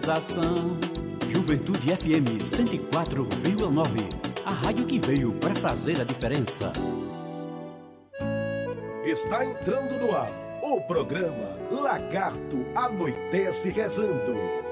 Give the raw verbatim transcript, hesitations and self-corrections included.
sensação. Juventude F M cento e quatro vírgula nove, a rádio que veio para fazer a diferença. Está entrando no ar o programa Lagarto Anoitece Rezando.